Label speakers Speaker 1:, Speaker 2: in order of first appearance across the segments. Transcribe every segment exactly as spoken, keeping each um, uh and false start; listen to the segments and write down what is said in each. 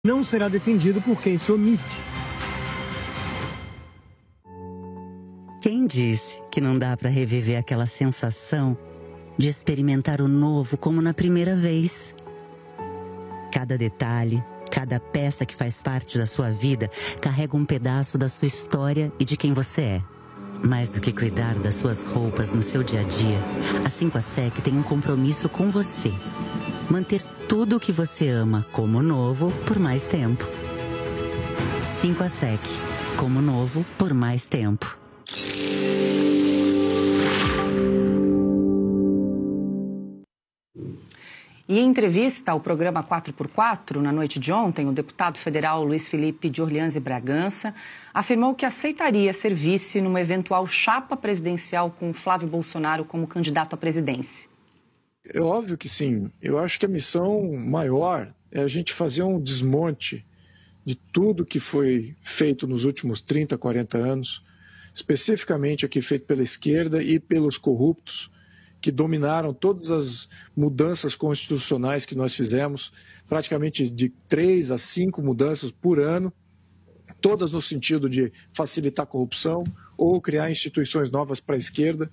Speaker 1: não será defendido por quem se omite.
Speaker 2: Quem disse que não dá para reviver aquela sensação de experimentar o novo como na primeira vez? Cada detalhe, cada peça que faz parte da sua vida carrega um pedaço da sua história e de quem você é. Mais do que cuidar das suas roupas no seu dia a dia, a cinco A S E C tem um compromisso com você. Manter tudo o que você ama como novo por mais tempo. cinco A S E C, como novo por mais tempo.
Speaker 3: E em entrevista ao programa quatro por quatro, na noite de ontem, o deputado federal Luiz Felipe de Orleans e Bragança afirmou que aceitaria ser vice numa eventual chapa presidencial com Flávio Bolsonaro como candidato à presidência.
Speaker 4: É óbvio que sim. Eu acho que a missão maior é a gente fazer um desmonte de tudo que foi feito nos últimos trinta, quarenta anos, especificamente aqui feito pela esquerda e pelos corruptos, que dominaram todas as mudanças constitucionais que nós fizemos, praticamente de três a cinco mudanças por ano, todas no sentido de facilitar a corrupção ou criar instituições novas para a esquerda,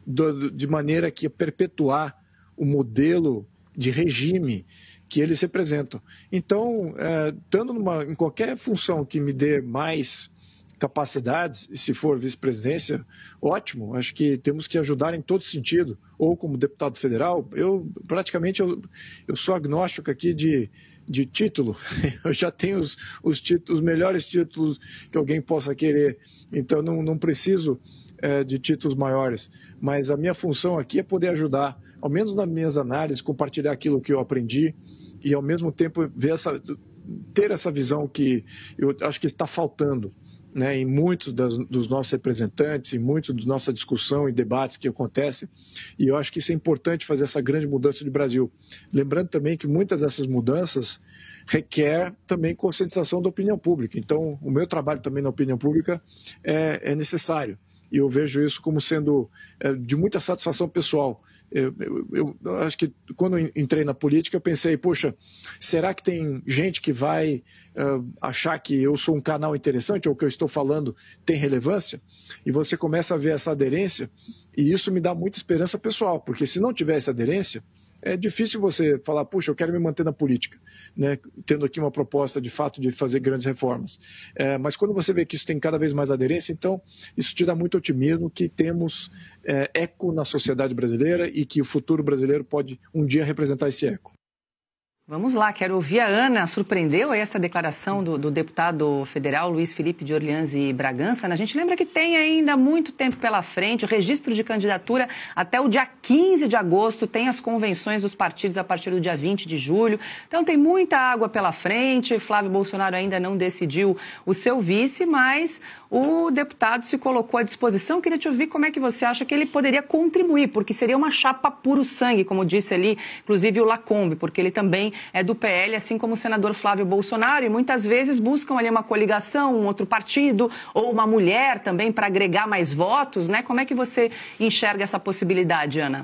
Speaker 4: de maneira que perpetuar o modelo de regime que eles representam. Então, é, estando numa, em qualquer função que me dê mais capacidades, e se for vice-presidência, ótimo, acho que temos que ajudar em todo sentido, ou como deputado federal, eu praticamente eu, eu sou agnóstico aqui de, de título, eu já tenho os, os, títulos, os melhores títulos que alguém possa querer, então não, não preciso é, de títulos maiores, mas a minha função aqui é poder ajudar, ao menos nas minhas análises, compartilhar aquilo que eu aprendi e ao mesmo tempo ver essa, ter essa visão que eu acho que está faltando, né, em muitos das, dos nossos representantes, em muitos da nossa discussão e debates que acontecem, e eu acho que isso é importante fazer essa grande mudança de Brasil. Lembrando também que muitas dessas mudanças requer também conscientização da opinião pública, então o meu trabalho também na opinião pública é, é necessário, e eu vejo isso como sendo é, de muita satisfação pessoal. Eu, eu, eu acho que quando eu entrei na política eu pensei, poxa, será que tem gente que vai uh, achar que eu sou um canal interessante ou que eu estou falando tem relevância? E você começa a ver essa aderência e isso me dá muita esperança pessoal, porque se não tivesse aderência, é difícil você falar, puxa, eu quero me manter na política, né, tendo aqui uma proposta de fato de fazer grandes reformas. É, mas quando você vê que isso tem cada vez mais aderência, então isso te dá muito otimismo que temos é, eco na sociedade brasileira e que o futuro brasileiro pode um dia representar esse eco.
Speaker 3: Vamos lá, quero ouvir a Ana. Surpreendeu aí essa declaração do, do deputado federal Luiz Felipe de Orleans e Bragança? A gente lembra que tem ainda muito tempo pela frente, o registro de candidatura até o dia quinze de agosto, tem as convenções dos partidos a partir do dia vinte de julho, então tem muita água pela frente. Flávio Bolsonaro ainda não decidiu o seu vice, mas o deputado se colocou à disposição. Queria te ouvir como é que você acha que ele poderia contribuir, porque seria uma chapa puro sangue, como disse ali, inclusive o Lacombe, porque ele também é do P L, assim como o senador Flávio Bolsonaro, e muitas vezes buscam ali uma coligação, um outro partido, ou uma mulher também para agregar mais votos, né? Como é que você enxerga essa possibilidade, Ana?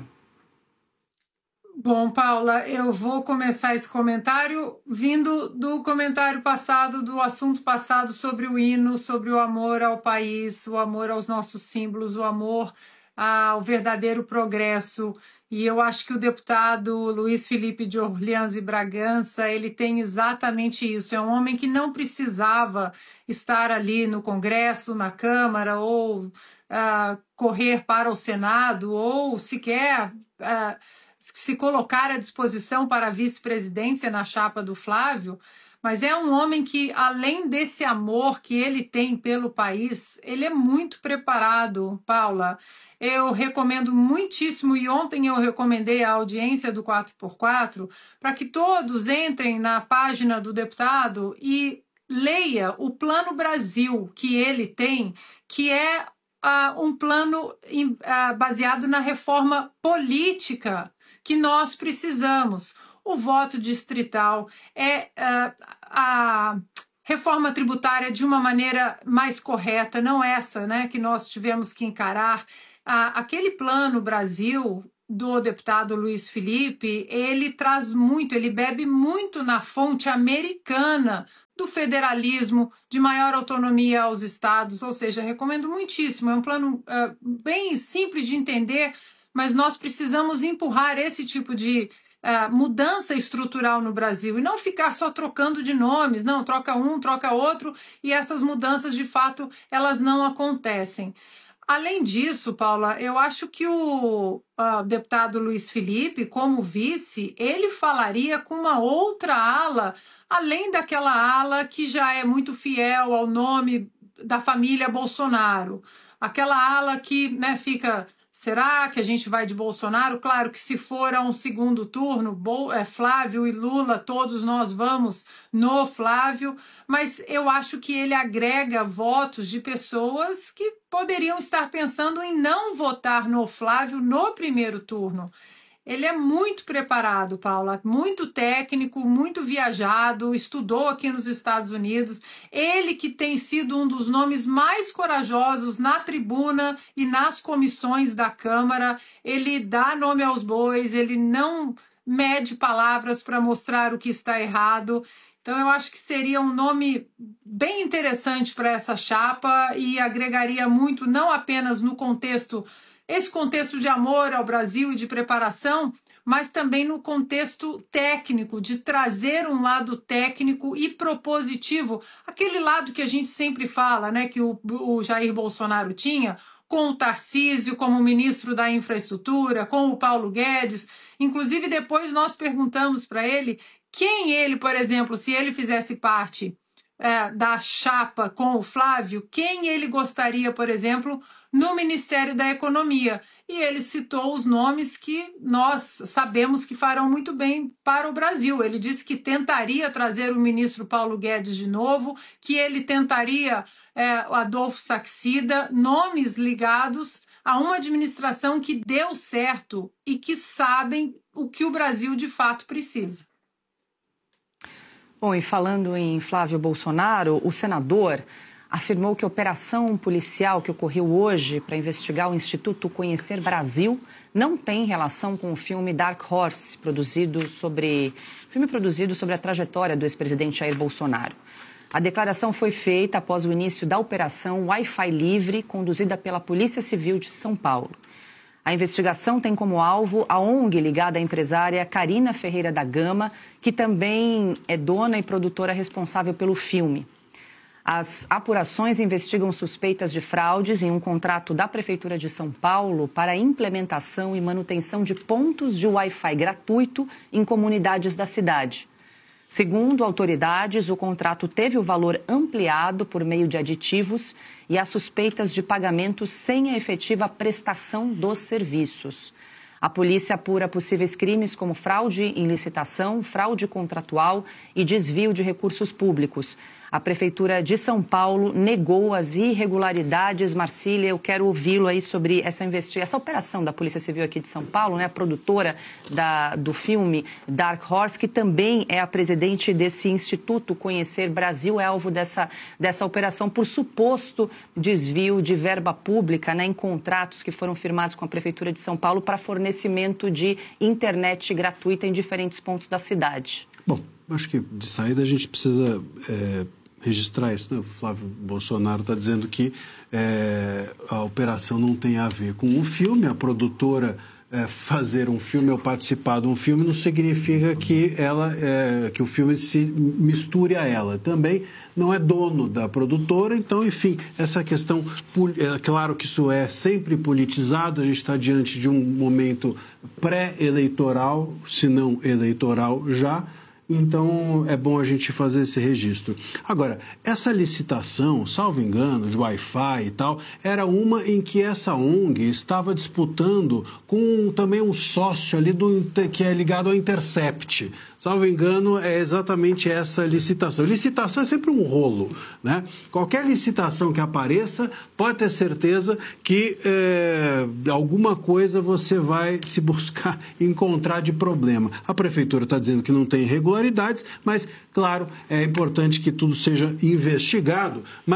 Speaker 5: Bom, Paula, eu vou começar esse comentário vindo do comentário passado, do assunto passado sobre o hino, sobre o amor ao país, o amor aos nossos símbolos, o amor ao verdadeiro progresso. E eu acho que o deputado Luiz Felipe de Orleans e Bragança, ele tem exatamente isso. É um homem que não precisava estar ali no Congresso, na Câmara, ou uh, correr para o Senado, ou sequer uh, se colocar à disposição para a vice-presidência na chapa do Flávio, mas é um homem que, além desse amor que ele tem pelo país, ele é muito preparado, Paula. Eu recomendo muitíssimo, e ontem eu recomendei à audiência do quatro por quatro, para que todos entrem na página do deputado e leia o Plano Brasil que ele tem, que é uh, um plano uh, baseado na reforma política que nós precisamos. O voto distrital, é uh, a reforma tributária de uma maneira mais correta, não essa, né, que nós tivemos que encarar. Uh, aquele plano Brasil do deputado Luiz Felipe, ele traz muito, ele bebe muito na fonte americana do federalismo, de maior autonomia aos estados, ou seja, recomendo muitíssimo, é um plano uh, bem simples de entender, mas nós precisamos empurrar esse tipo de uh, mudança estrutural no Brasil e não ficar só trocando de nomes, não, troca um, troca outro, e essas mudanças, de fato, elas não acontecem. Além disso, Paula, eu acho que o uh, deputado Luiz Felipe, como vice, ele falaria com uma outra ala, além daquela ala que já é muito fiel ao nome da família Bolsonaro. Aquela ala que, né, fica... Será que a gente vai de Bolsonaro? Claro que se for a um segundo turno, Flávio e Lula, todos nós vamos no Flávio, mas eu acho que ele agrega votos de pessoas que poderiam estar pensando em não votar no Flávio no primeiro turno. Ele é muito preparado, Paula, muito técnico, muito viajado, estudou aqui nos Estados Unidos. Ele que tem sido um dos nomes mais corajosos na tribuna e nas comissões da Câmara. Ele dá nome aos bois, ele não mede palavras para mostrar o que está errado. Então, eu acho que seria um nome bem interessante para essa chapa e agregaria muito, não apenas no contexto esse contexto de amor ao Brasil e de preparação, mas também no contexto técnico, de trazer um lado técnico e propositivo, aquele lado que a gente sempre fala, né, que o, o Jair Bolsonaro tinha, com o Tarcísio como ministro da infraestrutura, com o Paulo Guedes. Inclusive, depois nós perguntamos para ele quem ele, por exemplo, se ele fizesse parte É, da chapa com o Flávio, quem ele gostaria, por exemplo, no Ministério da Economia. E ele citou os nomes que nós sabemos que farão muito bem para o Brasil. Ele disse que tentaria trazer o ministro Paulo Guedes de novo, que ele tentaria é, o Adolfo Saxida, nomes ligados a uma administração que deu certo e que sabem o que o Brasil de fato precisa.
Speaker 3: Bom, e falando em Flávio Bolsonaro, o senador afirmou que a operação policial que ocorreu hoje para investigar o Instituto Conhecer Brasil não tem relação com o filme Dark Horse, produzido sobre, filme produzido sobre a trajetória do ex-presidente Jair Bolsonaro. A declaração foi feita após o início da operação Wi-Fi Livre, conduzida pela Polícia Civil de São Paulo. A investigação tem como alvo a O N G ligada à empresária Carina Ferreira da Gama, que também é dona e produtora responsável pelo filme. As apurações investigam suspeitas de fraudes em um contrato da Prefeitura de São Paulo para a implementação e manutenção de pontos de Wi-Fi gratuito em comunidades da cidade. Segundo autoridades, o contrato teve o valor ampliado por meio de aditivos e há suspeitas de pagamentos sem a efetiva prestação dos serviços. A polícia apura possíveis crimes como fraude em licitação, fraude contratual e desvio de recursos públicos. A Prefeitura de São Paulo negou as irregularidades. Marcília, eu quero ouvi-lo aí sobre essa investigação, essa operação da Polícia Civil aqui de São Paulo, né, a produtora da, do filme Dark Horse, que também é a presidente desse Instituto Conhecer Brasil, é alvo dessa, dessa operação por suposto desvio de verba pública, né, em contratos que foram firmados com a Prefeitura de São Paulo para fornecimento de internet gratuita em diferentes pontos da cidade.
Speaker 6: Bom, acho que de saída a gente precisa é, registrar isso, né? O Flávio Bolsonaro está dizendo que é, a operação não tem a ver com o filme, a produtora é, fazer um filme ou participar de um filme não significa que, ela, é, que o filme se misture a ela. Também não é dono da produtora, então, enfim, essa questão, é claro que isso é sempre politizado, a gente está diante de um momento pré-eleitoral, se não eleitoral já. Então, é bom a gente fazer esse registro. Agora, essa licitação, salvo engano, de Wi-Fi e tal, era uma em que essa O N G estava disputando com também um sócio ali do, que é ligado ao Intercept. Salvo engano, é exatamente essa licitação. Licitação é sempre um rolo, né? Qualquer licitação que apareça, pode ter certeza que é, alguma coisa você vai se buscar encontrar de problema. A Prefeitura está dizendo que não tem irregularidades, mas, claro, é importante que tudo seja investigado, mas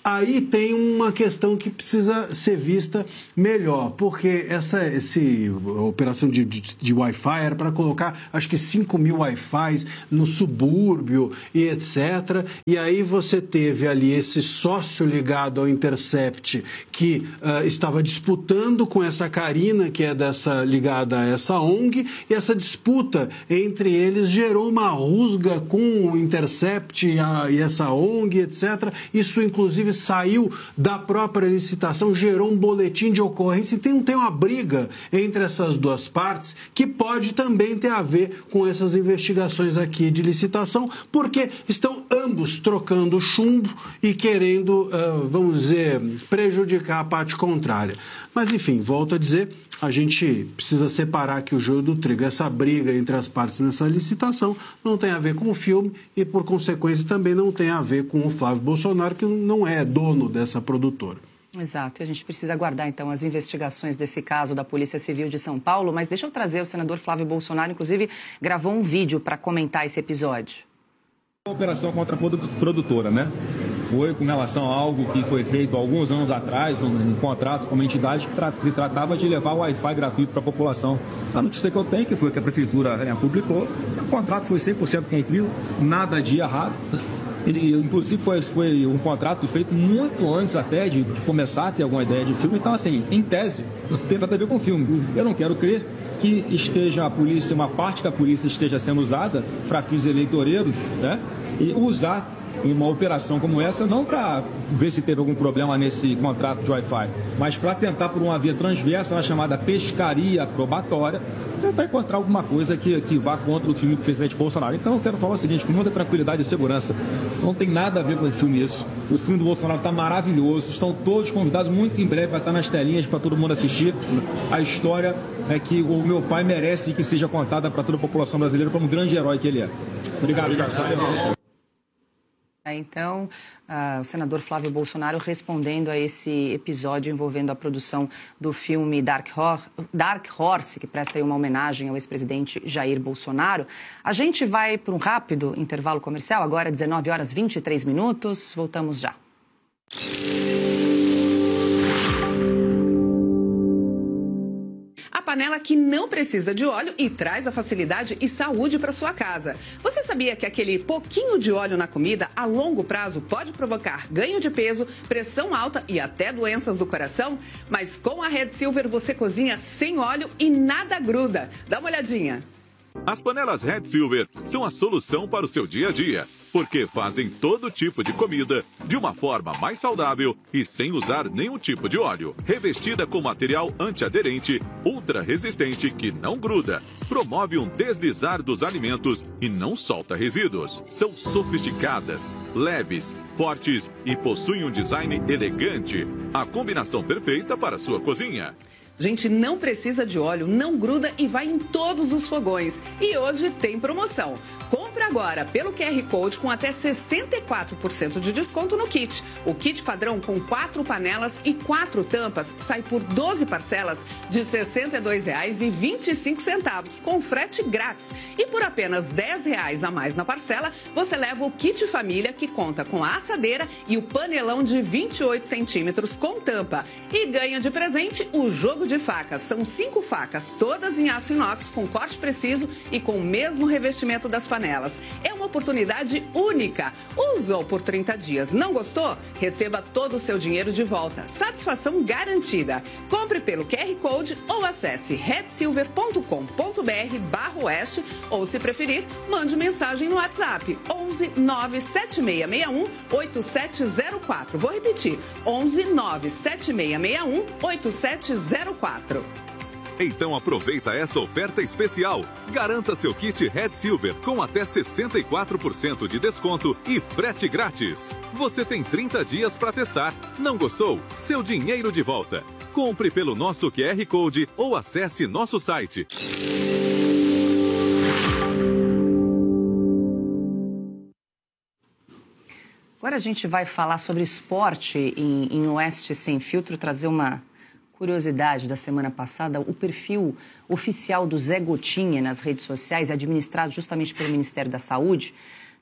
Speaker 6: Aí tem uma questão que precisa ser vista melhor, porque essa esse, operação de, de, de Wi-Fi era para colocar, acho que cinco mil Wi-Fis no subúrbio e etcétera. E aí você teve ali esse sócio ligado ao Intercept que uh, estava disputando com essa Karina, que é dessa, ligada a essa O N G, e essa disputa entre eles gerou uma rusga com o Intercept e, a, e essa O N G, etcétera. Isso, inclusive, saiu da própria licitação, gerou um boletim de ocorrência e tem, tem uma briga entre essas duas partes que pode também ter a ver com essas investigações aqui de licitação, porque estão ambos trocando chumbo e querendo, uh, vamos dizer, prejudicar a parte contrária. Mas, enfim, volto a dizer, a gente precisa separar aqui o joio do trigo. Essa briga entre as partes nessa licitação não tem a ver com o filme e, por consequência, também não tem a ver com o Flávio Bolsonaro, que não é dono dessa produtora.
Speaker 3: Exato, e a gente precisa aguardar, então, as investigações desse caso da Polícia Civil de São Paulo, mas deixa eu trazer o senador Flávio Bolsonaro, inclusive, gravou um vídeo para comentar esse episódio.
Speaker 7: A operação contra a produtora, né? Foi com relação a algo que foi feito há alguns anos atrás, um, um contrato com uma entidade que, tra que tratava de levar o Wi-Fi gratuito para a população. A notícia que eu tenho, que foi que a Prefeitura né, publicou, o contrato foi cem por cento cumprido, nada de errado. Ele, inclusive, foi, foi um contrato feito muito antes até de, de começar a ter alguma ideia de filme. Então, assim, em tese, não tem nada a ver com o filme. Eu não quero crer que esteja a polícia, uma parte da polícia esteja sendo usada para fins eleitoreiros, né? E usar em uma operação como essa, não para ver se teve algum problema nesse contrato de Wi-Fi, mas para tentar, por uma via transversa, na chamada pescaria probatória, tentar encontrar alguma coisa que, que vá contra o filme do presidente Bolsonaro. Então, eu quero falar o seguinte, com muita tranquilidade e segurança, não tem nada a ver com o filme isso. O filme do Bolsonaro está maravilhoso, estão todos convidados, muito em breve vai estar nas telinhas para todo mundo assistir. A história é que o meu pai merece que seja contada para toda a população brasileira como um grande herói que ele é. Obrigado. Obrigado.
Speaker 3: Então, uh, o senador Flávio Bolsonaro respondendo a esse episódio envolvendo a produção do filme Dark, Hor Dark Horse, que presta aí uma homenagem ao ex-presidente Jair Bolsonaro. A gente vai para um rápido intervalo comercial, agora dezenove horas e vinte e três minutos. Voltamos já.
Speaker 8: Panela que não precisa de óleo e traz a facilidade e saúde para sua casa. Você sabia que aquele pouquinho de óleo na comida a longo prazo pode provocar ganho de peso, pressão alta e até doenças do coração? Mas com a Red Silver você cozinha sem óleo e nada gruda. Dá uma olhadinha.
Speaker 9: As panelas Red Silver são a solução para o seu dia a dia, porque fazem todo tipo de comida de uma forma mais saudável e sem usar nenhum tipo de óleo. Revestida com material antiaderente, ultra resistente que não gruda, promove um deslizar dos alimentos e não solta resíduos. São sofisticadas, leves, fortes e possuem um design elegante. A combinação perfeita para a sua cozinha.
Speaker 8: Gente, não precisa de óleo, não gruda e vai em todos os fogões. E hoje tem promoção. Compre agora pelo Q R Code com até sessenta e quatro por cento de desconto no kit. O kit padrão com quatro panelas e quatro tampas sai por doze parcelas de sessenta e dois reais e vinte e cinco centavos, com frete grátis. E por apenas dez reais a mais na parcela, você leva o kit família, que conta com a assadeira e o panelão de vinte e oito centímetros com tampa. E ganha de presente o jogo de facas. São cinco facas, todas em aço inox, com corte preciso e com o mesmo revestimento das panelas. É uma oportunidade única. Usou por trinta dias, não gostou? Receba todo o seu dinheiro de volta. Satisfação garantida. Compre pelo Q R Code ou acesse red silver ponto com ponto br barra oeste ou, se preferir, mande mensagem no WhatsApp onze nove sete seis seis um oito sete zero quatro. Vou repetir, onze nove sete seis seis um oito sete zero quatro.
Speaker 9: Então aproveita essa oferta especial. Garanta seu kit Red Silver com até sessenta e quatro por cento de desconto e frete grátis. Você tem trinta dias para testar. Não gostou? Seu dinheiro de volta. Compre pelo nosso Q R Code ou acesse nosso site.
Speaker 3: Agora a gente vai falar sobre esporte em, em Oeste Sem Filtro, trazer uma curiosidade da semana passada. O perfil oficial do Zé Gotinha nas redes sociais, administrado justamente pelo Ministério da Saúde,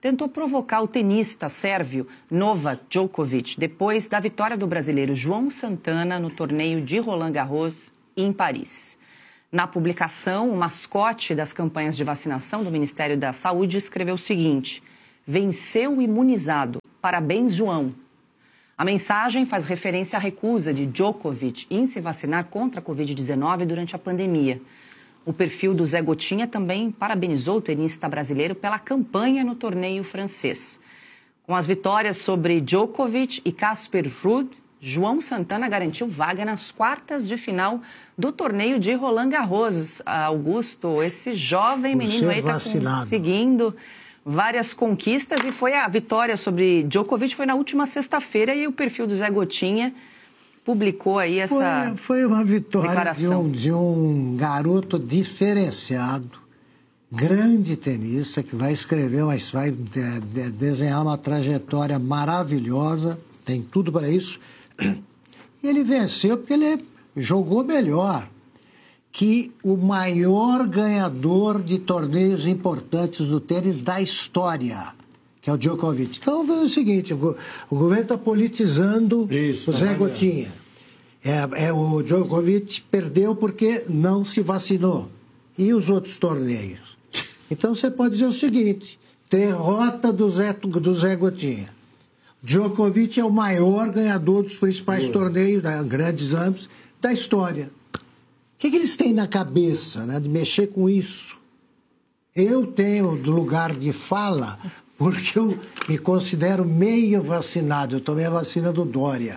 Speaker 3: tentou provocar o tenista sérvio Novak Djokovic depois da vitória do brasileiro João Santana no torneio de Roland Garros em Paris. Na publicação, o mascote das campanhas de vacinação do Ministério da Saúde escreveu o seguinte: venceu imunizado. Parabéns, João. A mensagem faz referência à recusa de Djokovic em se vacinar contra a covid dezenove durante a pandemia. O perfil do Zé Gotinha também parabenizou o tenista brasileiro pela campanha no torneio francês. Com as vitórias sobre Djokovic e Casper Ruud, João Santana garantiu vaga nas quartas de final do torneio de Roland Garros. Augusto, esse jovem menino aí está conseguindo várias conquistas e foi a vitória sobre Djokovic foi na última sexta-feira e o perfil do Zé Gotinha publicou aí essa
Speaker 10: Foi, foi uma vitória de um, de um garoto diferenciado, grande tenista, que vai escrever, mas vai de, de, desenhar uma trajetória maravilhosa, tem tudo para isso. E ele venceu porque ele jogou melhor que o maior ganhador de torneios importantes do tênis da história, que é o Djokovic. Então, é o seguinte, o, o governo está politizando Isso, o Zé Gotinha. É, é, o Djokovic perdeu porque não se vacinou. E os outros torneios? Então, você pode dizer o seguinte, derrota do Zé, do Zé Gotinha. Djokovic é o maior ganhador dos principais Boa. torneios, da, grandes âmbitos, da história. O que, que eles têm na cabeça, né, de mexer com isso? Eu tenho lugar de fala porque eu me considero meio vacinado. Eu tomei a vacina do Dória.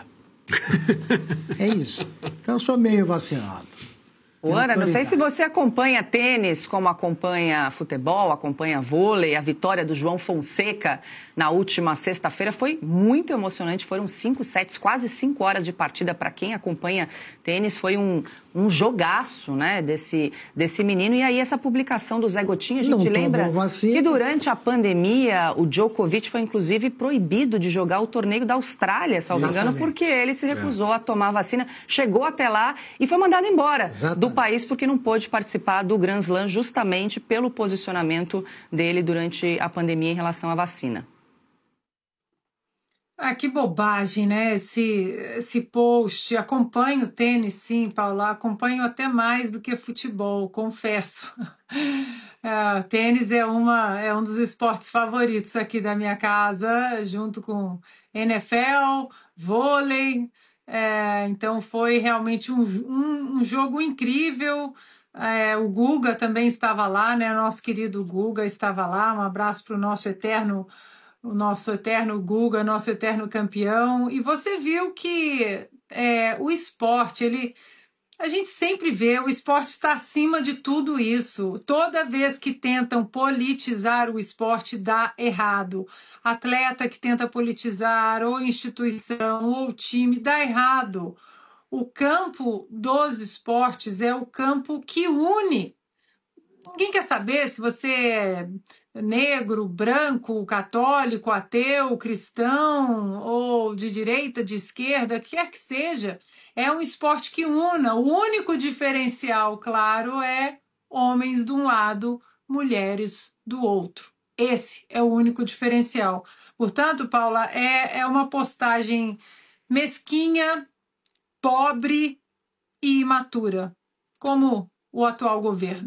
Speaker 10: É isso. Então, eu sou meio vacinado.
Speaker 3: Ô, Ana, não sei se você acompanha tênis como acompanha futebol, acompanha vôlei. A vitória do João Fonseca na última sexta-feira foi muito emocionante. Foram cinco sets, quase cinco horas de partida para quem acompanha tênis. Foi um, um jogaço, né, desse, desse menino. E aí essa publicação do Zé Gotinha, a gente não lembra que durante a pandemia o Djokovic foi inclusive proibido de jogar o torneio da Austrália, salvo engano, porque ele se recusou é. a tomar a vacina, chegou até lá e foi mandado embora Exatamente. do país porque não pôde participar do Grand Slam justamente pelo posicionamento dele durante a pandemia em relação à vacina.
Speaker 5: Ah, que bobagem, né? Esse, esse post. Acompanho o tênis, sim, Paula. Acompanho até mais do que futebol, confesso. É, tênis é, uma, é um dos esportes favoritos aqui da minha casa, junto com N F L, vôlei. É, então foi realmente um, um, um jogo incrível. É, o Guga também estava lá, né? Nosso querido Guga estava lá. Um abraço para o nosso eterno, o nosso eterno Guga, nosso eterno campeão. E você viu que é, o esporte, ele, a gente sempre vê, o esporte está acima de tudo isso. Toda vez que tentam politizar o esporte, dá errado. Atleta que tenta politizar, ou instituição, ou time, dá errado. O campo dos esportes é o campo que une. Ninguém quer saber se você é negro, branco, católico, ateu, cristão, ou de direita, de esquerda, quer que seja. É um esporte que una. O único diferencial, claro, é homens de um lado, mulheres do outro. Esse é o único diferencial. Portanto, Paula, é, é uma postagem mesquinha, pobre e imatura, como o atual governo.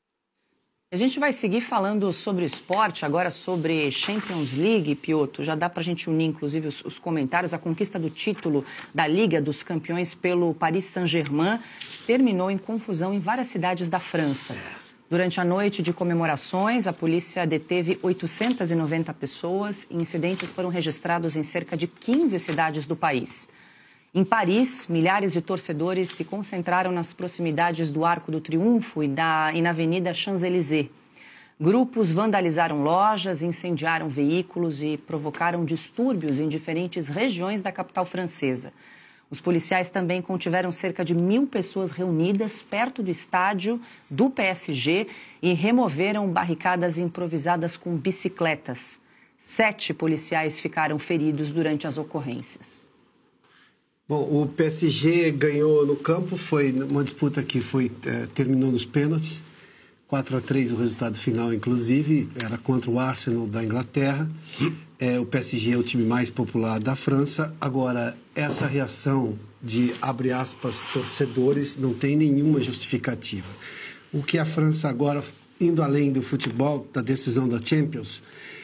Speaker 3: A gente vai seguir falando sobre esporte, agora sobre Champions League, Piotr. Já dá para a gente unir, inclusive, os, os comentários. A conquista do título da Liga dos Campeões pelo Paris Saint-Germain terminou em confusão em várias cidades da França. Durante a noite de comemorações, a polícia deteve oitocentas e noventa pessoas e incidentes foram registrados em cerca de quinze cidades do país. Em Paris, milhares de torcedores se concentraram nas proximidades do Arco do Triunfo e, da, e na Avenida Champs-Élysées. Grupos vandalizaram lojas, incendiaram veículos e provocaram distúrbios em diferentes regiões da capital francesa. Os policiais também contiveram cerca de mil pessoas reunidas perto do estádio do P S G e removeram barricadas improvisadas com bicicletas. Sete policiais ficaram feridos durante as ocorrências.
Speaker 6: Bom, o P S G ganhou no campo, foi uma disputa que foi, é, terminou nos pênaltis, quatro a três o resultado final, inclusive, era contra o Arsenal da Inglaterra. É, o P S G é o time mais popular da França. Agora, essa reação de, abre aspas, torcedores, não tem nenhuma justificativa. O que a França agora, indo além do futebol, da decisão da Champions,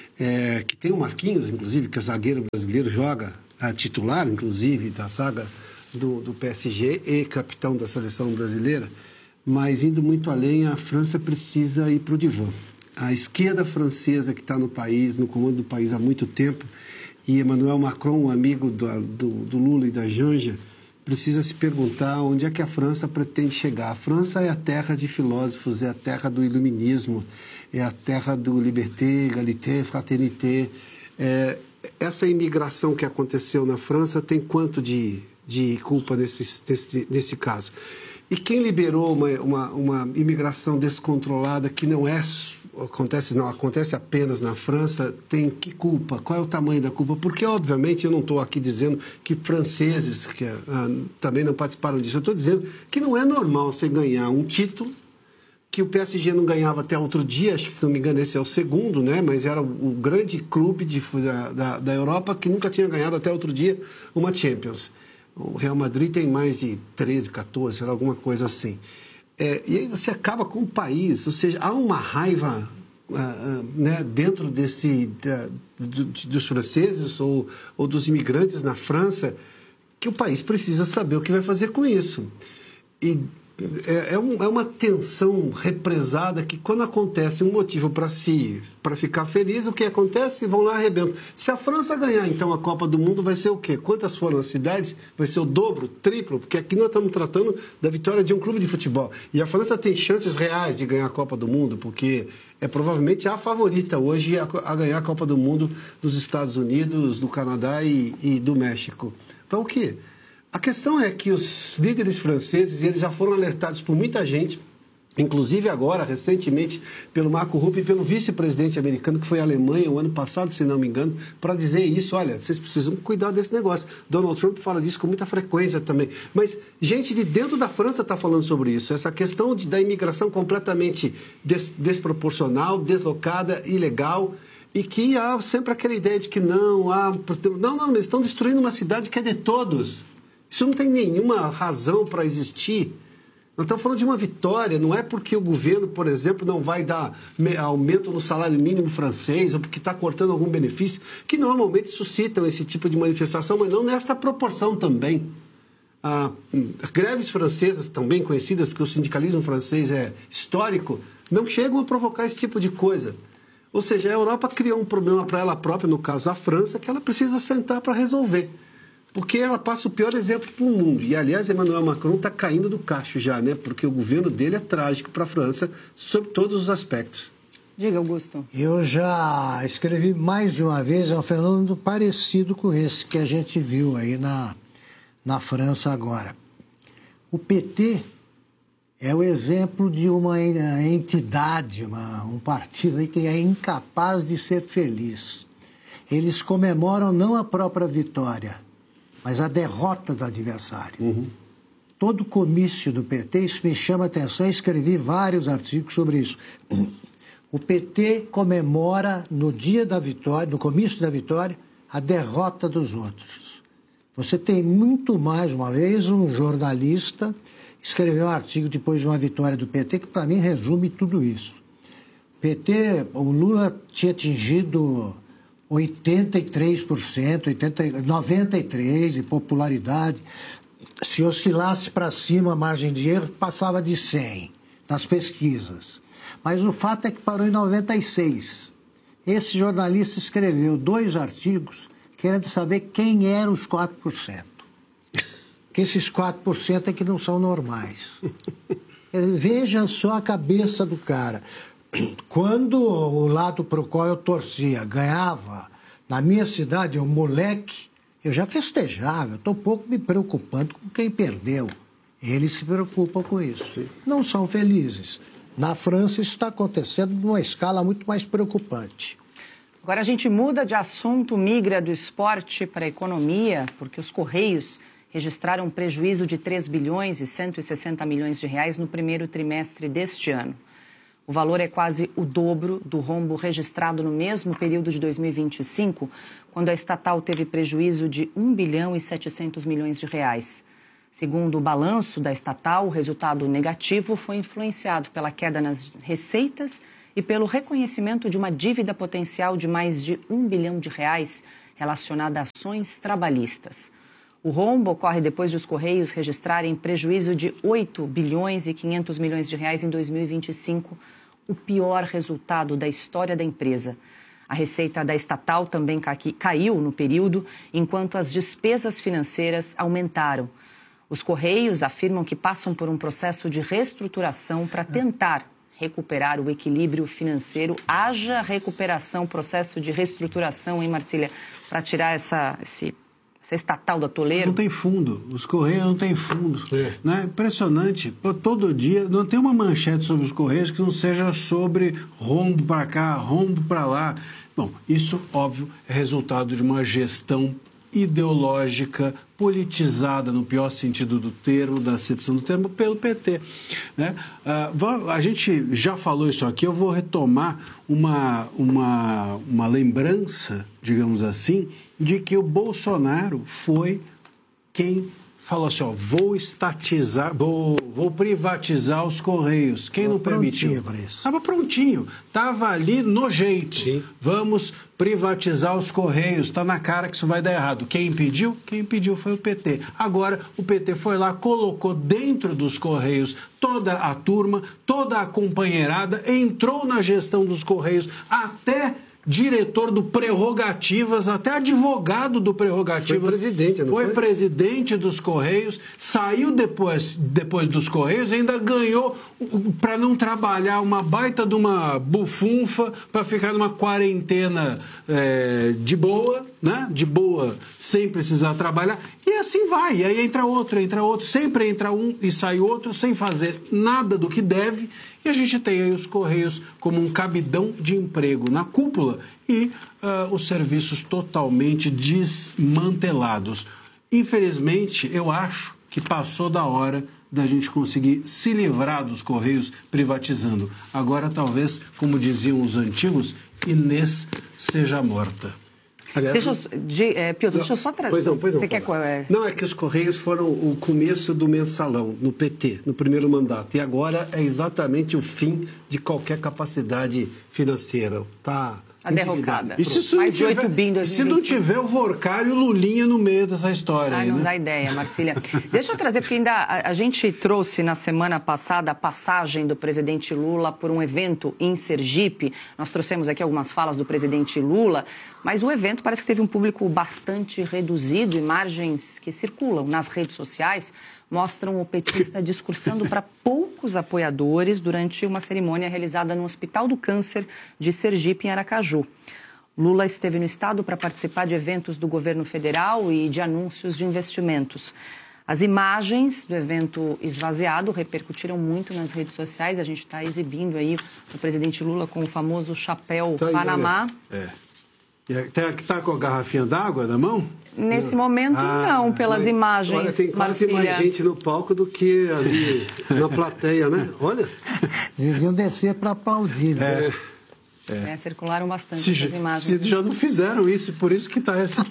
Speaker 6: é, que tem o Marquinhos, inclusive, que é zagueiro brasileiro, joga, a titular, inclusive, da saga do, do P S G e capitão da seleção brasileira, mas indo muito além, a França precisa ir para o divã. A esquerda francesa que está no país, no comando do país há muito tempo, e Emmanuel Macron, um amigo do, do, do Lula e da Janja, precisa se perguntar onde é que a França pretende chegar. A França é a terra de filósofos, é a terra do iluminismo, é a terra do liberté, égalité, fraternité. É, essa imigração que aconteceu na França tem quanto de, de culpa nesse, nesse, nesse caso? E quem liberou uma, uma, uma imigração descontrolada que não é, acontece, não acontece apenas na França, tem que culpa? Qual é o tamanho da culpa? Porque, obviamente, eu não estou aqui dizendo que franceses que, ah, também não participaram disso. Eu estou dizendo que não é normal você ganhar um título que o P S G não ganhava até outro dia, acho que, se não me engano, esse é o segundo, né? Mas era o, o grande clube de, da, da, da Europa que nunca tinha ganhado até outro dia uma Champions. O Real Madrid tem mais de treze, quatorze, sei lá, alguma coisa assim. É, e aí você acaba com o país, ou seja, há uma raiva uh, uh, né, dentro desse, uh, do, dos franceses ou, ou dos imigrantes na França, que o país precisa saber o que vai fazer com isso. E é, é, um, é uma tensão represada que, quando acontece um motivo para si, para ficar feliz, o que acontece? Vão lá e arrebentam. Se a França ganhar, então, a Copa do Mundo, vai ser o quê? Quantas foram as cidades? Vai ser o dobro, triplo? Porque aqui nós estamos tratando da vitória de um clube de futebol. E a França tem chances reais de ganhar a Copa do Mundo, porque é provavelmente a favorita hoje a, a ganhar a Copa do Mundo dos Estados Unidos, do Canadá e, e do México. Então, o quê? A questão é que os líderes franceses, eles já foram alertados por muita gente, inclusive agora, recentemente, pelo Marco Rubio e pelo vice-presidente americano, que foi à Alemanha o ano passado, se não me engano, para dizer isso: olha, vocês precisam cuidar desse negócio. Donald Trump fala disso com muita frequência também. Mas gente de dentro da França está falando sobre isso. Essa questão de, da imigração completamente des, desproporcional, deslocada, ilegal, e que há sempre aquela ideia de que não, há, não, não, eles estão destruindo uma cidade que é de todos. Isso não tem nenhuma razão para existir. Nós estamos falando de uma vitória, não é porque o governo, por exemplo, não vai dar aumento no salário mínimo francês ou porque está cortando algum benefício, que normalmente suscitam esse tipo de manifestação, mas não nesta proporção também. Ah, greves francesas, também conhecidas, porque o sindicalismo francês é histórico, não chegam a provocar esse tipo de coisa. Ou seja, a Europa criou um problema para ela própria, no caso a França, que ela precisa sentar para resolver. Porque ela passa o pior exemplo para o mundo. E, aliás, Emmanuel Macron está caindo do cacho já, né? Porque o governo dele é trágico para a França, sob todos os aspectos.
Speaker 3: Diga, Augusto.
Speaker 10: Eu já escrevi mais de uma vez, é um fenômeno parecido com esse que a gente viu aí na, na França agora. O P T é o exemplo de uma entidade, uma, um partido aí que é incapaz de ser feliz. Eles comemoram não a própria vitória, mas a derrota do adversário. Uhum. Todo comício do P T, isso me chama a atenção, escrevi vários artigos sobre isso. O P T comemora no dia da vitória, no comício da vitória, a derrota dos outros. Você tem muito mais, uma vez, um jornalista escreveu um artigo depois de uma vitória do P T, que para mim resume tudo isso. O P T, o Lula tinha atingido oitenta e três por cento, oitenta, noventa e três por cento de popularidade. Se oscilasse para cima a margem de erro, passava de cem nas pesquisas. Mas o fato é que parou em noventa e seis. Esse jornalista escreveu dois artigos querendo saber quem eram os quatro por cento. Porque esses quatro por cento é que não são normais. Veja só a cabeça do cara. Quando o lado para o qual eu torcia ganhava, na minha cidade, um moleque, eu já festejava, eu estou pouco me preocupando com quem perdeu. Eles se preocupam com isso. Sim. Não são felizes. Na França, isso está acontecendo numa escala muito mais preocupante.
Speaker 3: Agora a gente muda de assunto, migra do esporte para a economia, porque os Correios registraram um prejuízo de três bilhões e cento e sessenta milhões de reais no primeiro trimestre deste ano. O O valor é quase o dobro do rombo registrado no mesmo período de dois mil e vinte e cinco, quando a estatal teve prejuízo de um bilhão e setecentos milhões de reais. Segundo o balanço da estatal, o resultado negativo foi influenciado pela queda nas receitas e pelo reconhecimento de uma dívida potencial de mais de um bilhão de reais relacionada a ações trabalhistas. O rombo ocorre depois de os Correios registrarem prejuízo de oito bilhões e quinhentos milhões de reais em dois mil e vinte e cinco, o pior resultado da história da empresa. A receita da estatal também caiu no período, enquanto as despesas financeiras aumentaram. Os Correios afirmam que passam por um processo de reestruturação para tentar recuperar o equilíbrio financeiro. Haja recuperação, processo de reestruturação, hein, Marcília, para tirar essa, esse, essa estatal da toleira?
Speaker 6: Não tem fundo. Os Correios não têm fundo. É. Né? Impressionante. Todo dia, não tem uma manchete sobre os Correios que não seja sobre rombo para cá, rombo para lá. Bom, isso, óbvio, é resultado de uma gestão ideológica, politizada, no pior sentido do termo, da acepção do termo, pelo P T. Né? Uh, a gente já falou isso aqui, eu vou retomar uma, uma, uma lembrança, digamos assim, de que o Bolsonaro foi quem falou assim, ó, vou estatizar, vou, vou privatizar os Correios. Quem não permitiu? Estava prontinho, estava ali no jeito. Sim. Vamos privatizar os Correios, está na cara que isso vai dar errado. Quem impediu? Quem impediu foi o P T. Agora, o P T foi lá, colocou dentro dos Correios toda a turma, toda a companheirada, entrou na gestão dos Correios, até diretor do Prerrogativas, até advogado do Prerrogativas. Foi presidente, não foi? Foi presidente dos Correios, saiu depois, depois dos Correios, ainda ganhou para não trabalhar uma baita de uma bufunfa, para ficar numa quarentena é, de boa, né? De boa, sem precisar trabalhar. E assim vai, e aí entra outro, entra outro, sempre entra um e sai outro, sem fazer nada do que deve. E a gente tem aí os Correios como um cabidão de emprego na cúpula e uh, os serviços totalmente desmantelados. Infelizmente, eu acho que passou da hora da gente conseguir se livrar dos Correios privatizando. Agora, talvez, como diziam os antigos, Inês seja morta.
Speaker 3: Aliás, deixa eu, de, é, Piotr, deixa eu só trazer.
Speaker 11: Pois não, pois não.
Speaker 3: Você quer qual é?
Speaker 11: Não, é que os Correios foram o começo do mensalão, no P T, no primeiro mandato. E agora é exatamente o fim de qualquer capacidade financeira. Tá.
Speaker 3: A derrocada.
Speaker 6: E se mais de oito bilhões. Se não tiver o Vorcar e o Lulinha no meio dessa história.
Speaker 3: Ah,
Speaker 6: aí,
Speaker 3: não
Speaker 6: né?
Speaker 3: dá ideia, Marcília. Deixa eu trazer, porque ainda a, a gente trouxe na semana passada a passagem do presidente Lula por um evento em Sergipe. Nós trouxemos aqui algumas falas do presidente Lula, mas o evento parece que teve um público bastante reduzido. Imagens que circulam nas redes sociais mostram o petista discursando para poucos apoiadores durante uma cerimônia realizada no Hospital do Câncer de Sergipe, em Aracaju. Lula esteve no estado para participar de eventos do governo federal e de anúncios de investimentos. As imagens do evento esvaziado repercutiram muito nas redes sociais. A gente está exibindo aí o presidente Lula com o famoso chapéu tá aí, Panamá.
Speaker 6: É. Está tá com a garrafinha d'água na mão?
Speaker 3: Nesse não. momento, ah, não, pelas
Speaker 11: mas,
Speaker 3: imagens,
Speaker 11: olha, tem quase Marcília. mais gente no palco do que ali na plateia, né? Olha.
Speaker 10: Deviam descer para aplaudir, né?
Speaker 3: É. É. É, circularam bastante se, essas imagens.
Speaker 6: Se já não fizeram isso, por isso que está essa...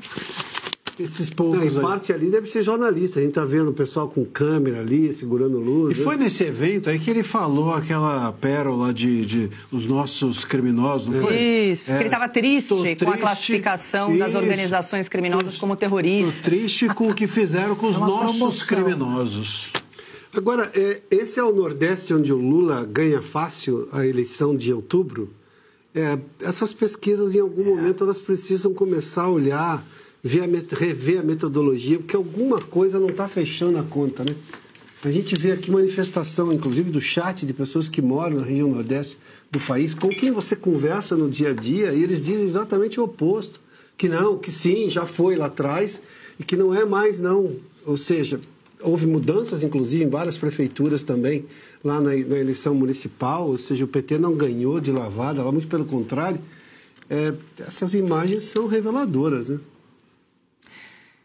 Speaker 6: esses poucos
Speaker 11: aí. Parte ali deve ser jornalista. A gente está vendo o pessoal com câmera ali, segurando luz.
Speaker 6: E né? Foi nesse evento aí que ele falou aquela pérola de, de os nossos criminosos, não foi?
Speaker 3: Isso, é, que ele estava triste, triste com a classificação isso, das organizações criminosas como terroristas.
Speaker 6: Tô triste com o que fizeram com os é nossos promoção. criminosos.
Speaker 11: Agora, é, esse é o Nordeste onde o Lula ganha fácil a eleição de outubro? É, essas pesquisas, em algum é. momento, elas precisam começar a olhar... Ver a, rever a metodologia, porque alguma coisa não está fechando a conta, né? A gente vê aqui manifestação, inclusive, do chat de pessoas que moram na região nordeste do país, com quem você conversa no dia a dia, e eles dizem exatamente o oposto. Que não, que sim, já foi lá atrás, e que não é mais não. Ou seja, houve mudanças, inclusive, em várias prefeituras também, lá na, na eleição municipal, ou seja, o P T não ganhou de lavada, lá muito pelo contrário. É, essas imagens são reveladoras, né?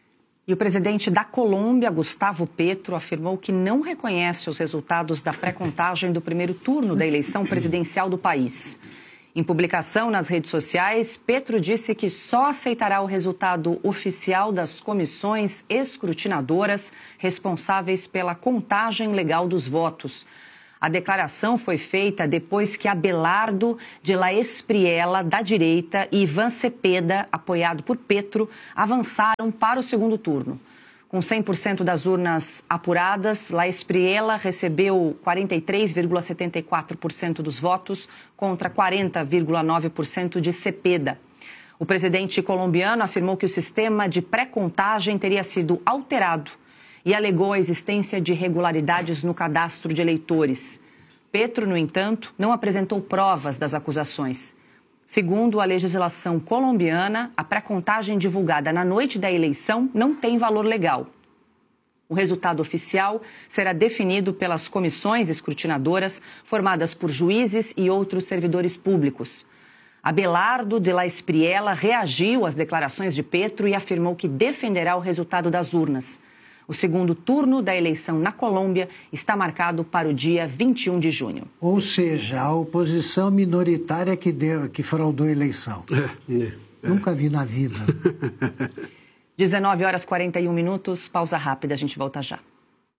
Speaker 3: E o presidente da Colômbia, Gustavo Petro, afirmou que não reconhece os resultados da pré-contagem do primeiro turno da eleição presidencial do país. Em publicação nas redes sociais, Petro disse que só aceitará o resultado oficial das comissões escrutinadoras responsáveis pela contagem legal dos votos. A declaração foi feita depois que Abelardo de la Espriella, da direita, e Ivan Cepeda, apoiado por Petro, avançaram para o segundo turno. Com cem por cento das urnas apuradas, la Espriella recebeu quarenta e três vírgula setenta e quatro por cento dos votos contra quarenta vírgula nove por cento de Cepeda. O presidente colombiano afirmou que o sistema de pré-contagem teria sido alterado e alegou a existência de irregularidades no cadastro de eleitores. Petro, no entanto, não apresentou provas das acusações. Segundo a legislação colombiana, a pré-contagem divulgada na noite da eleição não tem valor legal. O resultado oficial será definido pelas comissões escrutinadoras formadas por juízes e outros servidores públicos. Abelardo de la Espriella reagiu às declarações de Petro e afirmou que defenderá o resultado das urnas. O segundo turno da eleição na Colômbia está marcado para o dia vinte e um de junho.
Speaker 10: Ou seja, a oposição minoritária que, deu, que fraudou a eleição. É, é, é. Nunca vi na vida.
Speaker 3: dezenove horas e quarenta e um minutos, pausa rápida, a gente volta já.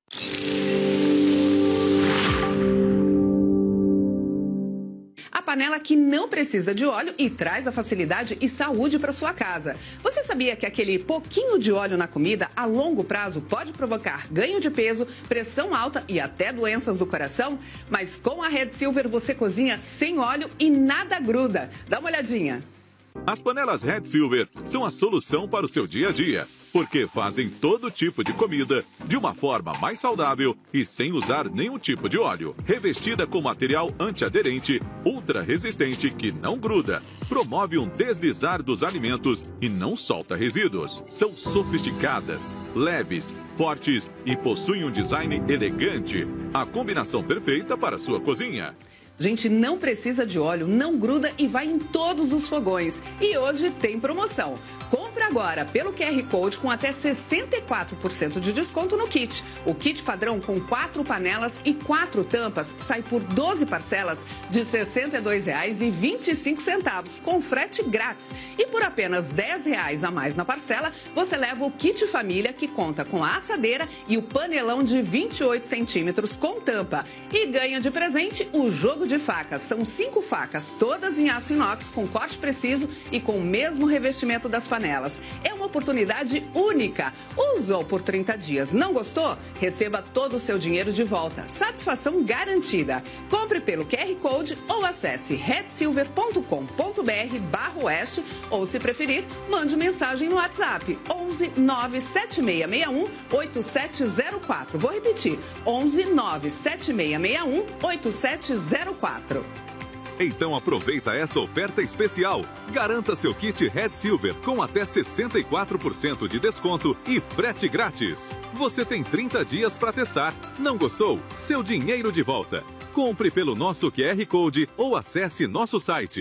Speaker 8: A panela que não precisa de óleo e traz a facilidade e saúde para sua casa. Você sabia que aquele pouquinho de óleo na comida, a longo prazo, pode provocar ganho de peso, pressão alta e até doenças do coração? Mas com a Red Silver você cozinha sem óleo e nada gruda. Dá uma olhadinha.
Speaker 9: As panelas Red Silver são a solução para o seu dia a dia, porque fazem todo tipo de comida de uma forma mais saudável e sem usar nenhum tipo de óleo. Revestida com material antiaderente, ultra resistente que não gruda, promove um deslizar dos alimentos e não solta resíduos. São sofisticadas, leves, fortes e possuem um design elegante. A combinação perfeita para a sua cozinha.
Speaker 8: Gente, não precisa de óleo, não gruda e vai em todos os fogões. E hoje tem promoção. Compre agora pelo Q R Code com até sessenta e quatro por cento de desconto no kit. O kit padrão com quatro panelas e quatro tampas sai por doze parcelas de sessenta e dois reais e vinte e cinco centavos, com frete grátis. E por apenas dez reais a mais na parcela, você leva o kit família, que conta com a assadeira e o panelão de vinte e oito centímetros com tampa. E ganha de presente o jogo de facas. São cinco facas, todas em aço inox, com corte preciso e com o mesmo revestimento das panelas. É uma oportunidade única. Usou por trinta dias, não gostou? Receba todo o seu dinheiro de volta. Satisfação garantida. Compre pelo Q R Code ou acesse red silver ponto com ponto br barra oeste, ou se preferir, mande mensagem no WhatsApp onze nove sete seis seis um oito sete zero quatro. Vou repetir, onze nove sete seis seis um oito sete zero quatro.
Speaker 9: Então aproveita essa oferta especial. Garanta seu kit Red Silver com até sessenta e quatro por cento de desconto e frete grátis. Você tem trinta dias para testar. Não gostou? Seu dinheiro de volta. Compre pelo nosso Q R Code ou acesse nosso site.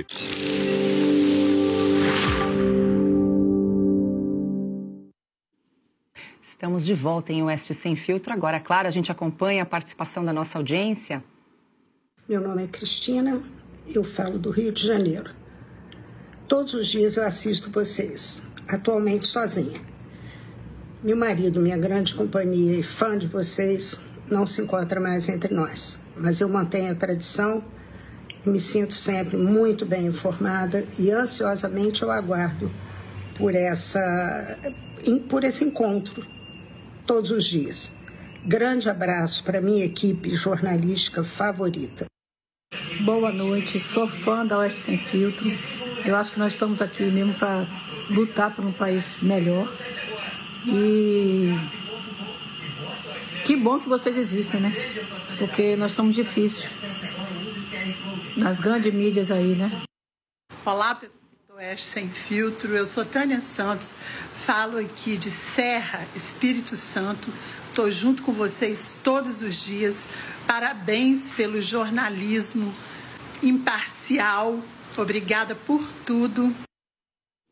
Speaker 3: Estamos de volta em Oeste Sem Filtro. Agora, claro, a gente acompanha a participação da nossa audiência.
Speaker 12: Meu nome é Cristina, eu falo do Rio de Janeiro. Todos os dias eu assisto vocês, atualmente sozinha. Meu marido, minha grande companhia e fã de vocês, não se encontra mais entre nós. Mas eu mantenho a tradição e me sinto sempre muito bem informada e ansiosamente eu aguardo por, essa, por esse encontro todos os dias. Grande abraço para minha equipe jornalística favorita.
Speaker 13: Boa noite, sou fã da Oeste Sem Filtro. Eu acho que nós estamos aqui mesmo para lutar por um país melhor. E que bom que vocês existem, né? Porque nós estamos difíceis nas grandes mídias aí, né?
Speaker 14: Olá, pessoal do Oeste Sem Filtro. Eu sou Tânia Santos, falo aqui de Serra, Espírito Santo. Estou junto com vocês todos os dias. Parabéns pelo jornalismo imparcial. Obrigada por tudo.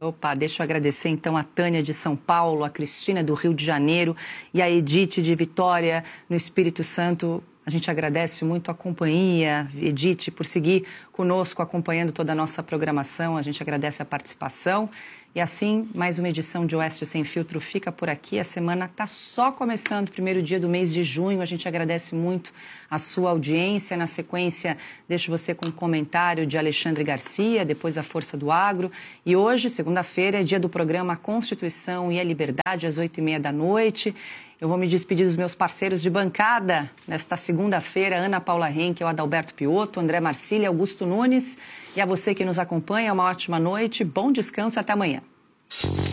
Speaker 3: Opa, deixa eu agradecer então a Tânia de São Paulo, a Cristina do Rio de Janeiro e a Edith de Vitória, no Espírito Santo. A gente agradece muito a companhia, Edith, por seguir conosco, acompanhando toda a nossa programação. A gente agradece a participação. E assim, mais uma edição de Oeste Sem Filtro fica por aqui. A semana está só começando, primeiro dia do mês de junho. A gente agradece muito a sua audiência. Na sequência, deixo você com um comentário de Alexandre Garcia, depois a Força do Agro. E hoje, segunda-feira, é dia do programa Constituição e a Liberdade, às oito e meia da noite. Eu vou me despedir dos meus parceiros de bancada nesta segunda-feira, Ana Paula Henkel, Adalberto Piotto, André Marcília, Augusto Nunes. E a você que nos acompanha, uma ótima noite, bom descanso e até amanhã.